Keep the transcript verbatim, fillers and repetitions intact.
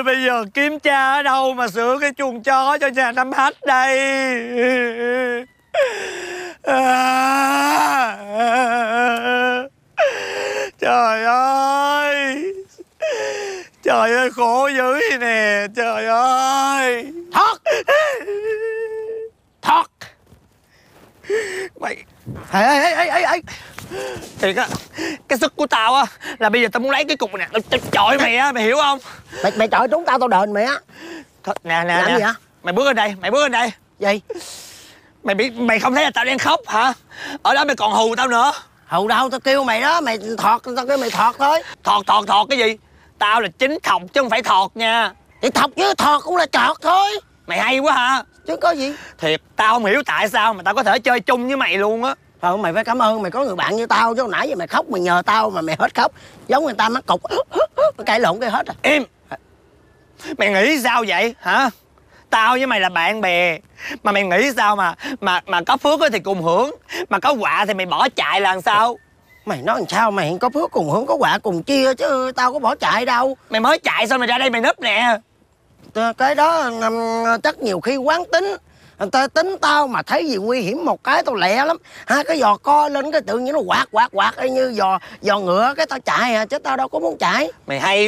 bây giờ kiếm cha ở đâu mà sửa cái chuồng chó cho nhà năm H đây? À, trời ơi, trời ơi khổ dữ vậy nè, trời ơi. Thoát Thoát Mày Ê ê ê ê ê thiệt á, cái sức của tao á là bây giờ tao muốn lấy cái cục này nè, tao chọi mày á, mày hiểu không? Mày mày chọi trúng tao tao đền mày á. Thôi, nè nè Làm nè gì hả? mày bước lên đây, mày bước lên đây. Gì? Mày biết mày không thấy là tao đang khóc hả? Ở đó mày còn hù tao nữa. Hầu đâu, tao kêu mày đó, mày thọt, tao kêu mày thọt thôi. Thọt thọt thọt cái gì? Tao là chính thọc chứ không phải thọt nha. Thì thọt chứ thọt cũng là chọt thôi. Mày hay quá hả? Chứ có gì. Thiệt, tao không hiểu tại sao mà tao có thể chơi chung với mày luôn á. Thôi mày phải cảm ơn mày có người bạn như tao, chứ hồi nãy giờ mày khóc mày nhờ tao mà mày hết khóc. Giống người ta mắc cục cãi lộn cái hết rồi. Im. Mày nghĩ sao vậy hả? Tao với mày là bạn bè, mà mày nghĩ sao mà mà mà có phước thì cùng hưởng, mà có họa thì mày bỏ chạy là làm sao? Mày nói làm sao mày có phước cùng hưởng, có họa cùng chia, chứ tao có bỏ chạy đâu. Mày mới chạy sao mày ra đây mày núp nè? Cái đó um, chắc nhiều khi quán tính. Người ta tính tao mà thấy gì nguy hiểm một cái tao lẹ lắm. Hai cái giò co lên cái tự nhiên nó quạt quạt quạt như giò giò ngựa, cái tao chạy à, chứ tao đâu có muốn chạy. Mày hay